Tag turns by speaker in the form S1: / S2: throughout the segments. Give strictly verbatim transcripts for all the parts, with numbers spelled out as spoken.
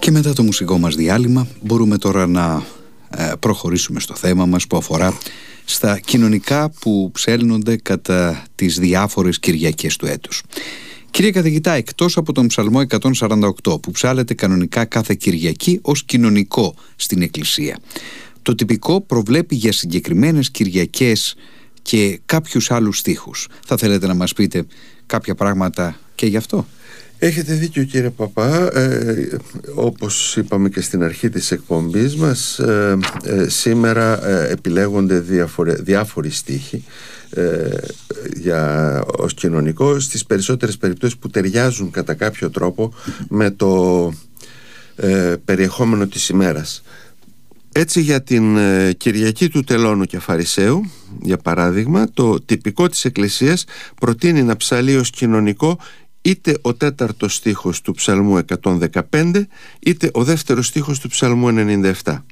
S1: Και μετά το μουσικό μας διάλειμμα μπορούμε τώρα να ε, προχωρήσουμε στο θέμα μας που αφορά στα κοινωνικά που ψέλνονται κατά τις διάφορες Κυριακές του έτους. Κύριε καθηγητά, εκτός από τον Ψαλμό εκατόν σαράντα οκτώ που ψάλεται κανονικά κάθε Κυριακή ως κοινωνικό στην Εκκλησία, το τυπικό προβλέπει για συγκεκριμένες Κυριακές και κάποιους άλλους στίχους. Θα θέλετε να μας πείτε κάποια πράγματα και γι' αυτό?
S2: Έχετε δίκιο, κύριε Παπά. ε, Όπως είπαμε και στην αρχή της εκπομπής μας, ε, ε, σήμερα ε, επιλέγονται διάφορε, διάφοροι στίχοι ε, για, ως κοινωνικό, στις περισσότερες περιπτώσεις που ταιριάζουν κατά κάποιο τρόπο με το ε, περιεχόμενο της ημέρας. Έτσι, για την ε, Κυριακή του Τελώνου και Φαρισαίου, για παράδειγμα, το τυπικό της Εκκλησίας προτείνει να ψαλεί ως κοινωνικό είτε ο τέταρτος στίχος του Ψαλμού εκατόν δεκαπέντε, είτε ο δεύτερος στίχος του Ψαλμού ενενήντα επτά.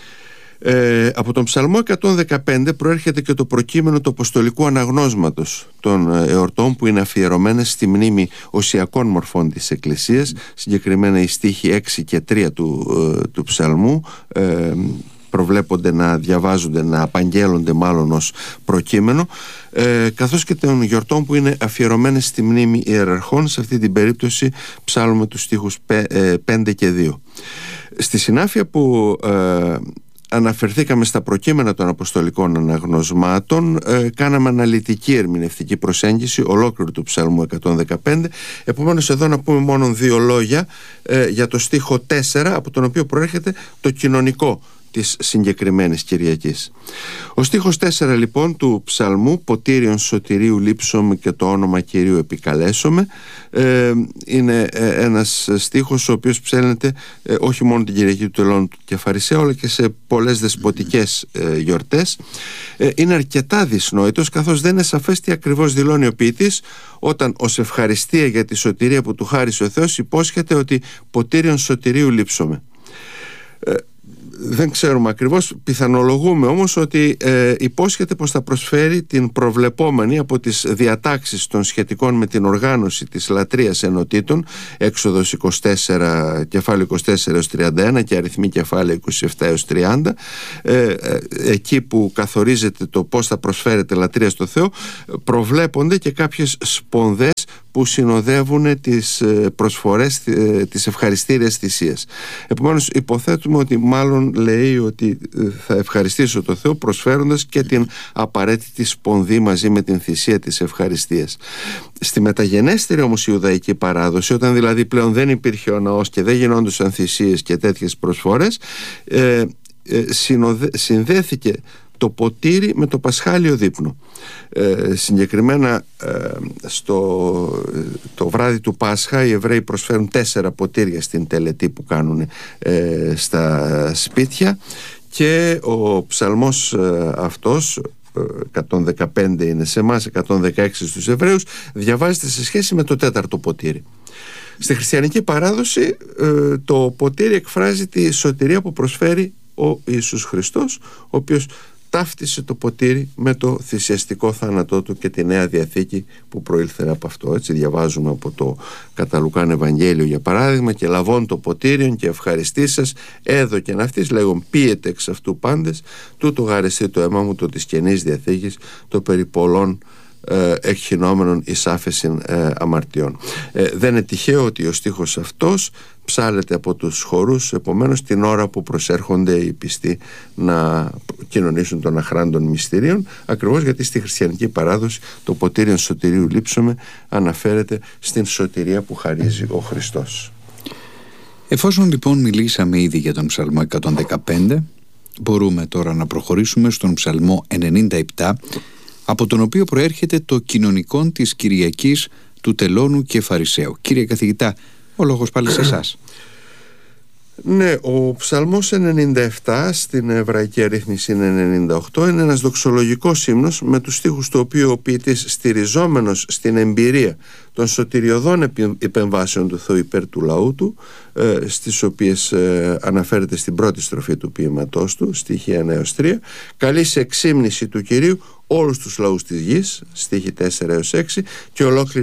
S2: Ε, από τον Ψαλμό εκατόν δεκαπέντε προέρχεται και το προκείμενο του Αποστολικού Αναγνώσματος των εορτών, που είναι αφιερωμένες στη μνήμη οσιακών μορφών της Εκκλησίας, συγκεκριμένα οι στίχοι έξι και τρία του, ε, του Ψαλμού ε, προβλέπονται να διαβάζονται, να απαγγέλλονται μάλλον ως προκείμενο, ε, καθώς και των γιορτών που είναι αφιερωμένες στη μνήμη ιεραρχών. Σε αυτή την περίπτωση ψάλλουμε τους στίχους πέντε και δύο. Στη συνάφεια που ε, αναφερθήκαμε στα προκείμενα των Αποστολικών Αναγνωσμάτων, ε, κάναμε αναλυτική ερμηνευτική προσέγγιση ολόκληρου του Ψαλμού εκατόν δεκαπέντε. Επομένως, εδώ να πούμε μόνο δύο λόγια ε, για το στίχο τέσσερα, από τον οποίο προέρχεται το κοινωνικό της συγκεκριμένης Κυριακής. Ο στίχος τέσσερα λοιπόν του Ψαλμού, «Ποτήριον σωτηρίου λείψομαι και το όνομα Κυρίου επικαλέσομαι», ε, είναι ένας στίχος ο οποίος ψέλνεται ε, όχι μόνο την Κυριακή του Τελώνου και Φαρισαίου, αλλά και σε πολλές δεσποτικές ε, γιορτές. Ε, είναι αρκετά δυσνόητος, καθώς δεν είναι σαφές τι ακριβώς δηλώνει ο ποιητής όταν ως ευχαριστία για τη σωτηρία που του χάρισε ο Θεός υπόσχεται ότι «ποτήριον σωτηρίου λείψομαι». Ε, Δεν ξέρουμε ακριβώς, πιθανολογούμε όμως ότι ε, υπόσχεται πως θα προσφέρει την προβλεπόμενη από τις διατάξεις των σχετικών με την οργάνωση της λατρείας ενωτήτων, Έξοδος είκοσι τέσσερα, κεφάλαιο είκοσι τέσσερα έως τριάντα ένα και αριθμοί κεφάλαιο είκοσι επτά έως τριάντα, ε, ε, εκεί που καθορίζεται το πώς θα προσφέρεται λατρεία στο Θεό, προβλέπονται και κάποιες σπονδές που συνοδεύουν τις προσφορές της ευχαριστήριας θυσίας. Επομένως, υποθέτουμε ότι μάλλον λέει ότι θα ευχαριστήσω το Θεό προσφέροντας και την απαραίτητη σπονδή μαζί με την θυσία της ευχαριστίας. Στη μεταγενέστερη όμως Ιουδαϊκή παράδοση, όταν δηλαδή πλέον δεν υπήρχε ο ναός και δεν γινόντουσαν θυσίες και τέτοιες προσφορές, ε, ε, συνοδε, συνδέθηκε το ποτήρι με το πασχάλιο δείπνο. Ε, συγκεκριμένα ε, στο το βράδυ του Πάσχα οι Εβραίοι προσφέρουν τέσσερα ποτήρια στην τελετή που κάνουν ε, στα σπίτια, και ο ψαλμός ε, αυτός, εκατόν δεκαπέντε είναι σε εμάς, εκατόν δεκαέξι στους Εβραίους, διαβάζεται σε σχέση με το τέταρτο ποτήρι. Στη χριστιανική παράδοση ε, το ποτήρι εκφράζει τη σωτηρία που προσφέρει ο Ιησούς Χριστός, ο οποίος ταύτισε το ποτήρι με το θυσιαστικό θάνατό του και τη Νέα Διαθήκη που προήλθε από αυτό. Έτσι διαβάζουμε από το κατά Λουκάν Ευαγγέλιο για παράδειγμα, «Και λαβών το ποτήριον και ευχαριστήσας έδωκεν αυτής λέγον πίετε εξ αυτού πάντες, τούτο γαρεστεί το αίμα μου το της Καινής Διαθήκης, το περί πολλών ε, εκχυνόμενων εις άφεσιν ε, αμαρτιών». Ε, δεν είναι τυχαίο ότι ο στίχος αυτός ψάλεται από τους χορούς, επομένως την ώρα που προσέρχονται οι πιστοί να κοινωνήσουν των αχράντων μυστηρίων, ακριβώς γιατί στη χριστιανική παράδοση το ποτήριον σωτηρίου λείψομαι αναφέρεται στην σωτηρία που χαρίζει ο Χριστός.
S1: Εφόσον λοιπόν μιλήσαμε ήδη για τον Ψαλμό εκατόν δεκαπέντε, μπορούμε τώρα να προχωρήσουμε στον Ψαλμό ενενήντα επτά, από τον οποίο προέρχεται το κοινωνικό της Κυριακής του Τελώνου και Φαρισαίου. Κύριε καθηγητά, ο λόγος πάλι σε εσάς.
S2: Ναι, ο Ψαλμός ενενήντα επτά στην εβραϊκή αρρύθμιση είναι ενενήντα οκτώ, είναι ένας δοξολογικός ύμνος με τους στίχους του οποίου ο ποιητής, στηριζόμενος στην εμπειρία των σωτηριωδών επεμβάσεων του Θεού υπέρ του λαού του, ε, στις οποίες ε, αναφέρεται στην πρώτη στροφή του ποίηματός του, στίχη ένα έως τρία, καλεί σε εξύμνηση του Κυρίου όλους τους λαούς της γης, στίχη τέσσερα έως έξι, και ολόκληρη την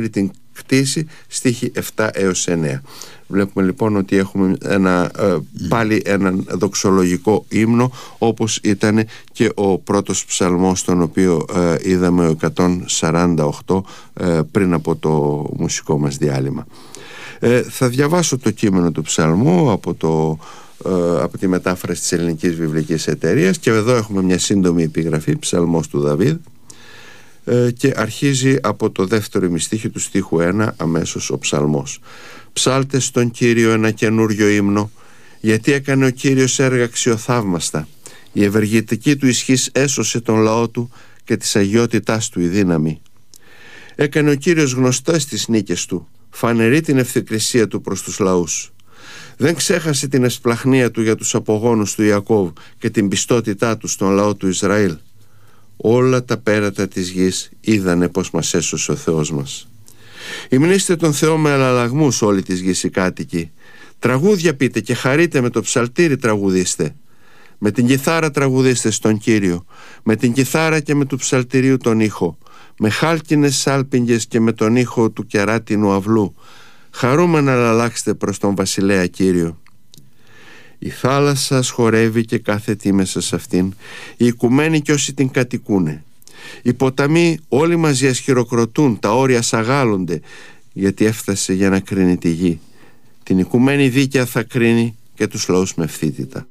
S2: κτήση, στίχοι επτά έως εννέα. Βλέπουμε λοιπόν ότι έχουμε ένα, ε, πάλι έναν δοξολογικό ύμνο, όπως ήταν και ο πρώτος ψαλμός, τον οποίο ε, είδαμε, ο εκατόν σαράντα οκτώ, ε, πριν από το μουσικό μας διάλειμμα. Ε, θα διαβάσω το κείμενο του ψαλμού από, το, ε, από τη μετάφραση της Ελληνικής Βιβλικής Εταιρείας, και εδώ έχουμε μια σύντομη επιγραφή, ψαλμός του Δαβίδ, ε, και αρχίζει από το δεύτερο ημιστίχη του στίχου ένα αμέσως ο ψαλμός. «Ψάλτε στον Κύριο ένα καινούριο ύμνο, γιατί έκανε ο Κύριος έργα αξιοθαύμαστα. Η ευεργετική του ισχύς έσωσε τον λαό του και της αγιότητάς του η δύναμη. Έκανε ο Κύριος γνωστές τις νίκες του, φανερή την ευθυκρισία του προς τους λαούς. Δεν ξέχασε την εσπλαχνία του για τους απογόνους του Ιακώβ και την πιστότητά του στον λαό του Ισραήλ. Όλα τα πέρατα της γης είδανε πως μας έσωσε ο Θεός μας. Υμνήστε τον Θεό με αλλαλαγμούς όλοι της γης οι κάτοικοι. Τραγούδια πείτε και χαρείτε, με το ψαλτήρι τραγουδίστε. Με την κιθάρα τραγουδίστε στον Κύριο, με την κιθάρα και με του ψαλτηρίου τον ήχο, με χάλκινες σάλπιγγες και με τον ήχο του κεράτινου αυλού. Χαρούμενα αλλάξτε προς τον βασιλέα Κύριο. Η θάλασσα σχορεύει και κάθεται μέσα σε αυτήν, οι οικουμένοι κι όσοι την κατοικούνε. Οι ποταμοί όλοι μαζί ασχηροκροτούν, τα όρια σαγάλλονται, γιατί έφτασε για να κρίνει τη γη. Την οικουμένη δίκαια θα κρίνει και τους λαούς με ευθύτητα».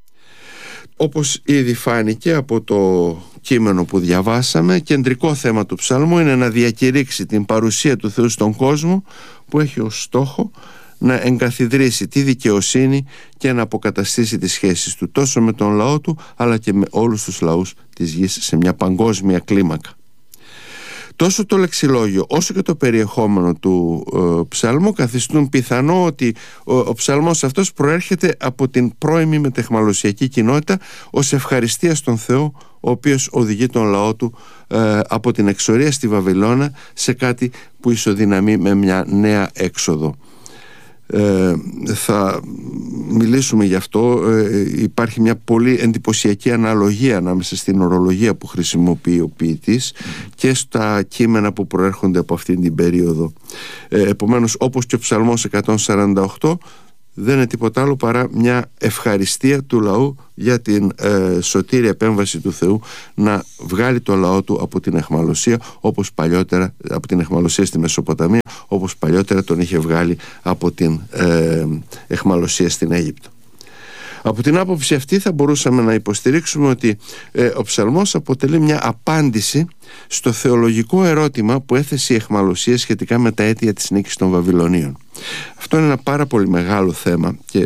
S2: Όπως ήδη φάνηκε από το κείμενο που διαβάσαμε, κεντρικό θέμα του ψαλμού είναι να διακηρύξει την παρουσία του Θεού στον κόσμο, που έχει ως στόχο να εγκαθιδρύσει τη δικαιοσύνη και να αποκαταστήσει τις σχέσεις του τόσο με τον λαό του, αλλά και με όλους τους λαούς της γης σε μια παγκόσμια κλίμακα. Τόσο το λεξιλόγιο όσο και το περιεχόμενο του ε, ψαλμού καθιστούν πιθανό ότι ο, ο ψαλμός αυτός προέρχεται από την πρώιμη μετεχμαλωσιακή κοινότητα ως ευχαριστία στον Θεό, ο οποίος οδηγεί τον λαό του ε, από την εξορία στη Βαβυλώνα σε κάτι που ισοδυναμεί με μια νέα έξοδο. Ε, θα μιλήσουμε γι' αυτό. Ε, υπάρχει μια πολύ εντυπωσιακή αναλογία ανάμεσα στην ορολογία που χρησιμοποιεί ο ποιητής και στα κείμενα που προέρχονται από αυτήν την περίοδο. Ε, επομένως, όπως και ο ψαλμός εκατόν σαράντα οκτώ, δεν είναι τίποτα άλλο παρά μια ευχαριστία του λαού για την ε, σωτήρια επέμβαση του Θεού να βγάλει το λαό του από την αιχμαλωσία, όπως παλιότερα, από την αιχμαλωσία στη Μεσοποταμία, όπως παλιότερα τον είχε βγάλει από την ε, αιχμαλωσία στην Αίγυπτο. Από την άποψη αυτή θα μπορούσαμε να υποστηρίξουμε ότι ε, ο ψαλμός αποτελεί μια απάντηση στο θεολογικό ερώτημα που έθεσε η αιχμαλωσία σχετικά με τα αίτια της νίκης των Βαβυλωνίων. Αυτό είναι ένα πάρα πολύ μεγάλο θέμα και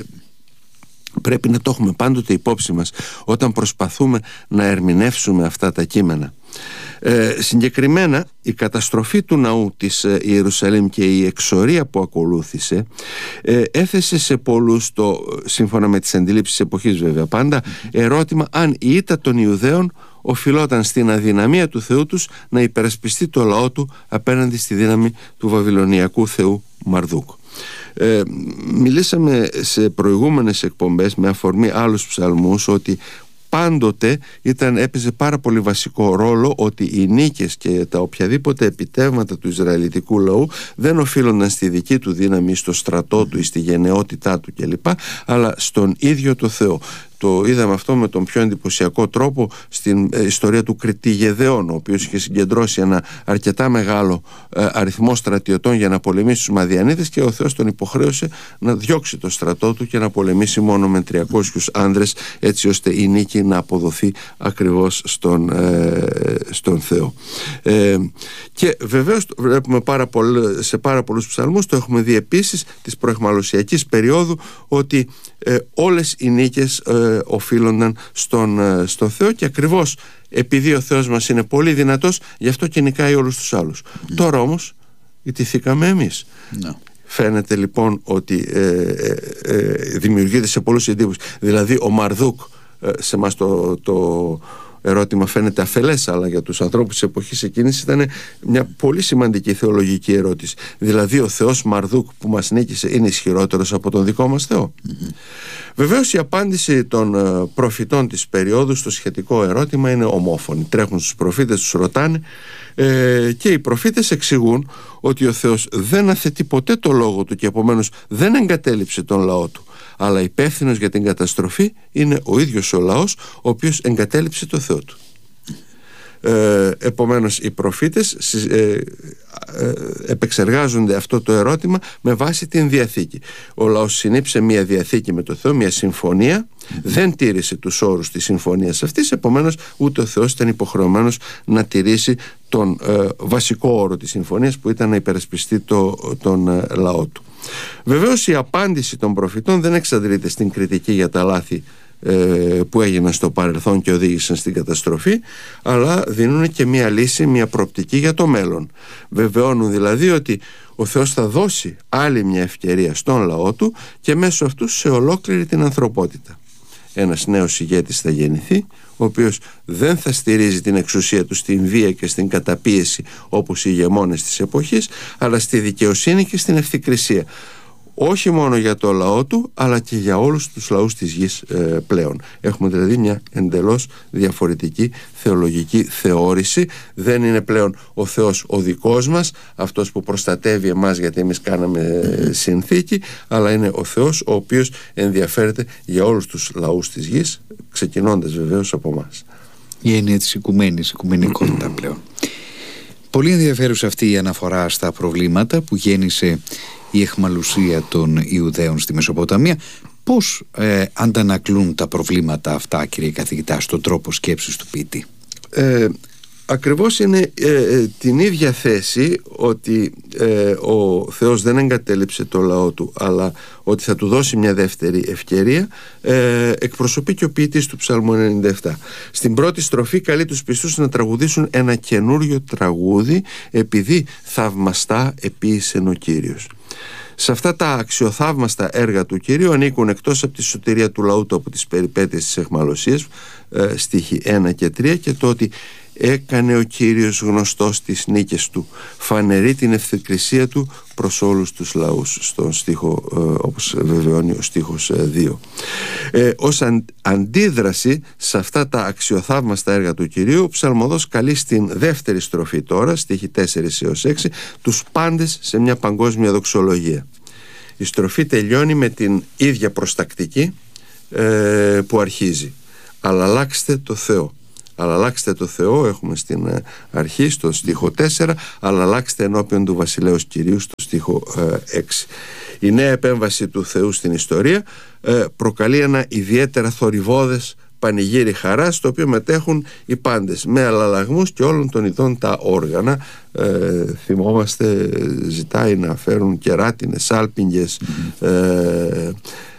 S2: πρέπει να το έχουμε πάντοτε υπόψη μας όταν προσπαθούμε να ερμηνεύσουμε αυτά τα κείμενα. Ε, συγκεκριμένα η καταστροφή του ναού της ε, Ιερουσαλήμ και η εξορία που ακολούθησε ε, έθεσε σε πολλούς, το, σύμφωνα με τις αντιλήψεις της εποχής βέβαια πάντα, ερώτημα αν η ήττα των Ιουδαίων οφειλόταν στην αδυναμία του Θεού τους να υπερασπιστεί το λαό του απέναντι στη δύναμη του βαβυλωνιακού θεού Μαρδούκ. Ε, μιλήσαμε σε προηγούμενες εκπομπές με αφορμή άλλους ψαλμούς ότι πάντοτε ήταν, έπαιζε πάρα πολύ βασικό ρόλο ότι οι νίκες και τα οποιαδήποτε επιτεύγματα του Ισραηλιτικού λαού δεν οφείλονταν στη δική του δύναμη, στο στρατό του ή στη γενναιότητά του κλπ, αλλά στον ίδιο το Θεό. Το είδαμε αυτό με τον πιο εντυπωσιακό τρόπο στην ε, ιστορία του Κριτηγεδεών, ο οποίος είχε συγκεντρώσει ένα αρκετά μεγάλο ε, αριθμό στρατιωτών για να πολεμήσει τους Μαδιανίτες και ο Θεός τον υποχρέωσε να διώξει το στρατό του και να πολεμήσει μόνο με τριακόσιους άνδρες, έτσι ώστε η νίκη να αποδοθεί ακριβώς στον, ε, στον Θεό. Ε, και βεβαίως βλέπουμε πάρα πολλ, σε πάρα πολλούς ψαλμούς, το έχουμε δει επίσης της προεχμαλωσιακής περίοδου, ότι ε, όλες οι νίκες ε, οφείλονταν στον, στον Θεό και ακριβώς επειδή ο Θεός μας είναι πολύ δυνατός, γι' αυτό και νικάει όλους τους άλλους. Mm. Τώρα όμως ιτηθήκαμε εμείς. No. Φαίνεται λοιπόν ότι ε, ε, ε, δημιουργείται σε πολλούς εντύπωση. Δηλαδή ο Μαρδούκ, ε, σε εμάς το, το ερώτημα φαίνεται αφελές, αλλά για τους ανθρώπους της εποχής εκείνης ήταν μια πολύ σημαντική θεολογική ερώτηση. Δηλαδή ο Θεός Μαρδούκ που μας νίκησε είναι ισχυρότερος από τον δικό μας Θεό? Mm-hmm. Βεβαίως η απάντηση των ε, προφητών της περίοδου στο σχετικό ερώτημα είναι ομόφωνη. Τρέχουν στους προφήτες, τους ρωτάνε ε, και οι προφήτες εξηγούν ότι ο Θεός δεν αθετεί ποτέ το λόγο του και επομένως δεν εγκατέλειψε τον λαό του, αλλά υπεύθυνος για την καταστροφή είναι ο ίδιος ο λαός, ο οποίος εγκατέλειψε το Θεό του. Ε, επομένως οι προφήτες ε, ε, επεξεργάζονται αυτό το ερώτημα με βάση την Διαθήκη. Ο λαός συνήψε μια διαθήκη με το Θεό, μια συμφωνία, mm-hmm. δεν τήρησε τους όρους της συμφωνίας αυτής, επομένως ούτε ο Θεός ήταν υποχρεωμένος να τηρήσει τον ε, βασικό όρο της συμφωνίας, που ήταν να υπερασπιστεί το, τον ε, λαό του. Βεβαίως η απάντηση των προφητών δεν εξαντλείται στην κριτική για τα λάθη που έγιναν στο παρελθόν και οδήγησαν στην καταστροφή, αλλά δίνουν και μια λύση, μια προοπτική για το μέλλον. Βεβαιώνουν δηλαδή ότι ο Θεός θα δώσει άλλη μια ευκαιρία στον λαό του και μέσω αυτού σε ολόκληρη την ανθρωπότητα. Ένας νέος ηγέτης θα γεννηθεί, ο οποίος δεν θα στηρίζει την εξουσία του στην βία και στην καταπίεση όπως οι ηγεμόνες της εποχής, αλλά στη δικαιοσύνη και στην ευθυκρισία, όχι μόνο για το λαό του, αλλά και για όλους τους λαούς της γης ε, πλέον. Έχουμε δηλαδή μια εντελώς διαφορετική θεολογική θεώρηση. Δεν είναι πλέον ο Θεός ο δικός μας, αυτός που προστατεύει εμάς γιατί εμείς κάναμε ε, συνθήκη, αλλά είναι ο Θεός ο οποίος ενδιαφέρεται για όλους τους λαούς της γης, ξεκινώντας βεβαίως από εμάς.
S1: Η έννοια της οικουμένης, οικουμενικότητα πλέον. Πολύ ενδιαφέρουσα αυτή η αναφορά στα προβλήματα που γέννησε η αιχμαλουσία των Ιουδαίων στη Μεσοποταμία. Πώς ε, αντανακλούν τα προβλήματα αυτά, κύριε καθηγητά, στον τρόπο σκέψης του ποιητή?
S2: Ε, ακριβώς είναι ε, ε, την ίδια θέση ότι ε, ο Θεός δεν εγκατέλειψε το λαό του, αλλά ότι θα του δώσει μια δεύτερη ευκαιρία, ε, εκπροσωπεί και ο ποιητής του Ψαλμού ενενήντα επτά. Στην πρώτη στροφή καλεί τους πιστούς να τραγουδήσουν ένα καινούριο τραγούδι, επειδή θαυμαστά επίησεν ο Κύριος. Σε αυτά τα αξιοθαύμαστα έργα του Κυρίου ανήκουν, εκτός από τη σωτηρία του λαού του από τις περιπέτειες της αιχμαλωσίας, ε, στίχοι ένα και τρία, και το ότι έκανε ο Κύριος γνωστός τις νίκες του, φανερεί την ευθυκρισία του προς όλους τους λαούς, στον στίχο ε, όπως βεβαιώνει ο στίχος ε, δύο. Ε, ως αν, αντίδραση σε αυτά τα αξιοθαύμαστα έργα του Κυρίου, ο ψαλμοδός καλεί στην δεύτερη στροφή τώρα, στίχοι τέσσερα έως έξι, τους πάντες σε μια παγκόσμια δοξολογία. Η στροφή τελειώνει με την ίδια προστακτική ε, που αρχίζει: αλλά αλλάξτε το Θεό. Αλλά αλλάξτε το Θεό, έχουμε στην αρχή, στο στίχο τέσσερα, αλλά αλλάξτε ενώπιον του βασιλέως Κυρίου, στο στίχο έξι. Η νέα επέμβαση του Θεού στην ιστορία ε, προκαλεί ένα ιδιαίτερα θορυβώδες πανηγύρι χαράς, στο οποίο μετέχουν οι πάντες με αλλαλαγμούς και όλων των ειδών τα όργανα. Ε, θυμόμαστε, ζητάει να φέρουν κεράτινες, σάλπιγγες, mm-hmm. ε,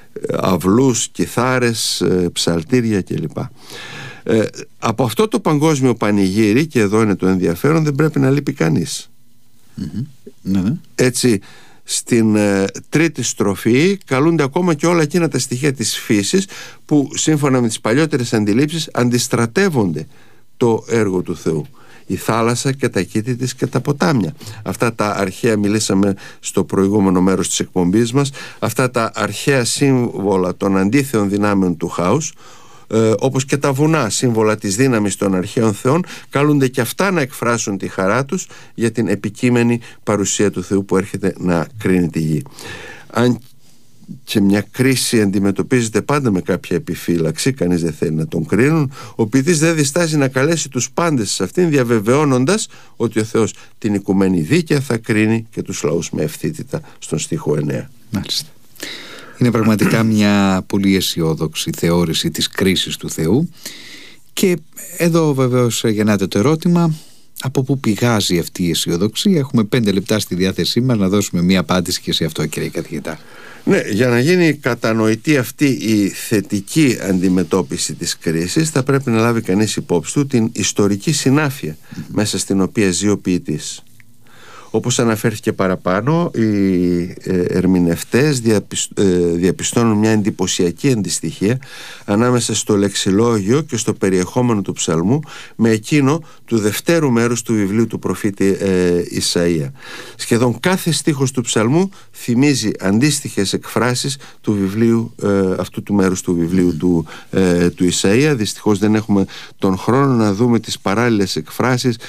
S2: αυλούς, κιθάρες, ε, ψαλτήρια κλπ. Ε, από αυτό το παγκόσμιο πανηγύρι, και εδώ είναι το ενδιαφέρον, δεν πρέπει να λείπει κανείς. Mm-hmm. Mm-hmm. Έτσι, στην ε, τρίτη στροφή καλούνται ακόμα και όλα εκείνα τα στοιχεία της φύσης που σύμφωνα με τις παλιότερες αντιλήψεις αντιστρατεύονται το έργο του Θεού. Η θάλασσα και τα κήτη της και τα ποτάμια. Αυτά τα αρχαία, μιλήσαμε στο προηγούμενο μέρος της εκπομπής μας, αυτά τα αρχαία σύμβολα των αντίθεων δυνάμεων του χάους, Ε, όπως και τα βουνά, σύμβολα της δύναμης των αρχαίων θεών, καλούνται και αυτά να εκφράσουν τη χαρά τους για την επικείμενη παρουσία του Θεού που έρχεται να κρίνει τη γη. Αν και μια κρίση αντιμετωπίζεται πάντα με κάποια επιφύλαξη, κανείς δεν θέλει να τον κρίνουν, ο ποιητής δεν διστάζει να καλέσει τους πάντες σε αυτήν, διαβεβαιώνοντας ότι ο Θεός την οικουμένη δίκαια θα κρίνει και τους λαούς με ευθύτητα, στον στίχο εννέα.
S1: Μάλιστα. Είναι πραγματικά μια πολύ αισιόδοξη θεώρηση της κρίσης του Θεού, και εδώ βεβαίως γεννάται το ερώτημα: από πού πηγάζει αυτή η αισιοδοξία? Έχουμε πέντε λεπτά στη διάθεσή μας να δώσουμε μια απάντηση και σε αυτό, κύριε καθηγητά.
S2: Ναι, για να γίνει κατανοητή αυτή η θετική αντιμετώπιση της κρίσης, θα πρέπει να λάβει κανείς υπόψη του την ιστορική συνάφεια mm-hmm. μέσα στην οποία ζει ο ποιητής. Όπως αναφέρθηκε παραπάνω, οι ερμηνευτές διαπιστώνουν μια εντυπωσιακή αντιστοιχία ανάμεσα στο λεξιλόγιο και στο περιεχόμενο του ψαλμού με εκείνο του δευτέρου μέρους του βιβλίου του προφήτη Ισαΐα. Σχεδόν κάθε στίχος του ψαλμού θυμίζει αντίστοιχες εκφράσεις του βιβλίου, αυτού του μέρους του βιβλίου του, του Ισαΐα. Δυστυχώς δεν έχουμε τον χρόνο να δούμε τις παράλληλες εκφράσεις.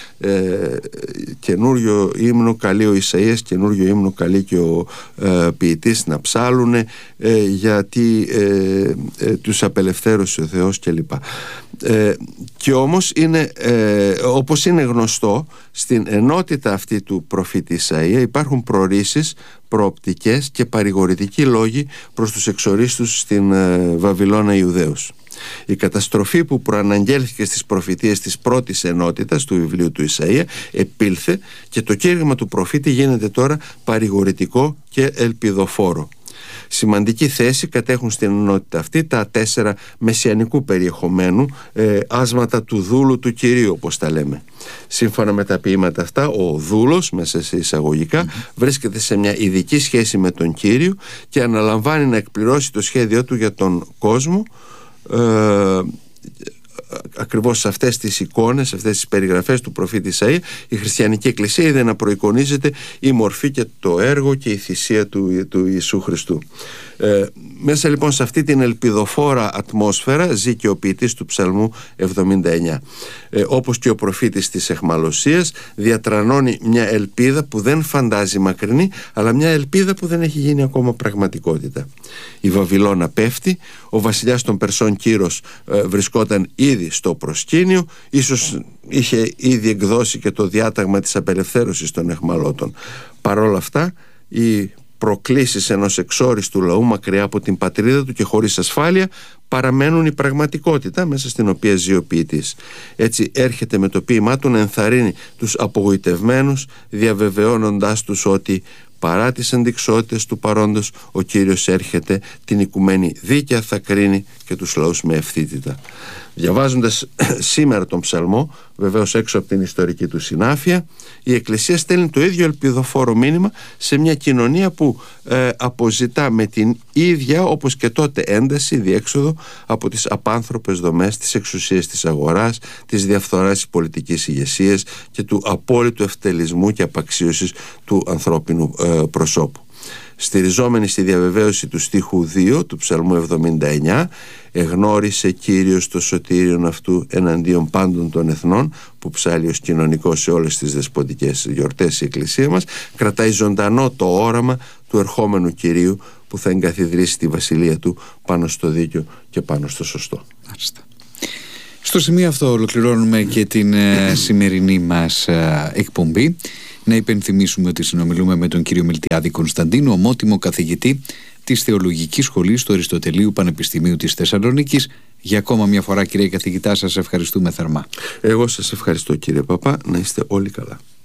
S2: Καινούριο ύμνο καλεί ο Ισαΐας, καινούριο ύμνο καλεί και ο ε, ποιητής να ψάλουν, ε, γιατί ε, ε, τους απελευθέρωσε ο Θεός κλπ. Ε, και όμως είναι, ε, όπως είναι γνωστό, στην ενότητα αυτή του προφήτη Ισαΐα υπάρχουν προορίσεις, προοπτικές και παρηγορητικοί λόγοι προς τους εξορίστους στην ε, Βαβυλώνα Ιουδαίους. Η καταστροφή που προαναγγέλθηκε στις προφητείες της πρώτης ενότητας του βιβλίου του Ισαΐα επήλθε και το κήρυγμα του προφήτη γίνεται τώρα παρηγορητικό και ελπιδοφόρο. Σημαντική θέση κατέχουν στην ενότητα αυτή τα τέσσερα μεσιανικού περιεχομένου ε, άσματα του δούλου του Κυρίου, όπως τα λέμε. Σύμφωνα με τα ποίηματα αυτά, ο δούλος, μέσα σε εισαγωγικά, mm-hmm. βρίσκεται σε μια ειδική σχέση με τον Κύριο και αναλαμβάνει να εκπληρώσει το σχέδιό του για τον κόσμο. Ε, ακριβώς σε αυτές τις εικόνες, σε αυτές τις περιγραφές του προφήτη Ισαΐα, η χριστιανική εκκλησία είδε να προεικονίζεται η μορφή και το έργο και η θυσία του, του Ιησού Χριστού. Ε, μέσα λοιπόν σε αυτή την ελπιδοφόρα ατμόσφαιρα ζει και ο ποιητής του ψαλμού εβδομήντα εννιά. Ε, όπως και ο προφήτης της εχμαλωσίας, διατρανώνει μια ελπίδα που δεν φαντάζει μακρινή, αλλά μια ελπίδα που δεν έχει γίνει ακόμα πραγματικότητα. Η Βαβυλώνα πέφτει, ο βασιλιάς των Περσών Κύρος ε, βρισκόταν ήδη στο προσκήνιο, ίσως είχε ήδη εκδώσει και το διάταγμα της απελευθέρωσης των εχμαλώτων. Παρόλα αυτά, η προκλήσεις ενός εξόριστου λαού μακριά από την πατρίδα του και χωρίς ασφάλεια παραμένουν η πραγματικότητα μέσα στην οποία ζει ο ποιητής. Έτσι έρχεται με το ποίημά του να ενθαρρύνει τους απογοητευμένους, διαβεβαιώνοντάς τους ότι παρά τις αντιξότητες του παρόντος ο Κύριος έρχεται, την οικουμένη δίκαια θα κρίνει και τους λαούς με ευθύτητα. Διαβάζοντας σήμερα τον ψαλμό, βεβαίως έξω από την ιστορική του συνάφεια, η Εκκλησία στέλνει το ίδιο ελπιδοφόρο μήνυμα σε μια κοινωνία που ε, αποζητά με την ίδια όπως και τότε ένταση διέξοδο από τις απάνθρωπες δομές της εξουσίας της αγοράς, της διαφθοράς της πολιτικής ηγεσίας και του απόλυτου ευτελισμού και απαξίωσης του ανθρώπινου ε, προσώπου. Στηριζόμενη στη διαβεβαίωση του στίχου δύο του ψαλμού εβδομήντα εννιά, εγνώρισε Κύριος το σωτήριον αυτού εναντίον πάντων των εθνών, που ψάλλει ως κοινωνικό σε όλες τις δεσποτικές γιορτές η Εκκλησία μας, κρατάει ζωντανό το όραμα του ερχόμενου Κυρίου που θα εγκαθιδρύσει τη βασιλεία του πάνω στο δίκαιο και πάνω στο σωστό. Μάλιστα.
S1: Στο σημείο αυτό ολοκληρώνουμε και την ε, σημερινή μας ε, εκπομπή. Να υπενθυμίσουμε ότι συνομιλούμε με τον κύριο Μιλτιάδη Κωνσταντίνο, ομότιμο καθηγητή της Θεολογικής Σχολής του Αριστοτελείου Πανεπιστημίου της Θεσσαλονίκης. Για ακόμα μια φορά, κύριε καθηγητά, σας ευχαριστούμε θερμά.
S2: Εγώ σας ευχαριστώ, κύριε Παπά. Να είστε όλοι καλά.